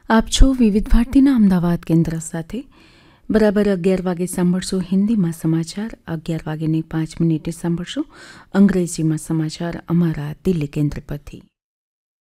આપ છો વિવિધ ભારતીના અમદાવાદ કેન્દ્ર સાથે બરાબર 11 વાગે સાંભળશો હિન્દીમાં સમાચાર, 11 વાગ્યે 5 મિનિટે સાંભળશો અંગ્રેજીમાં સમાચાર અમારા દિલ્હી કેન્દ્ર પરથી.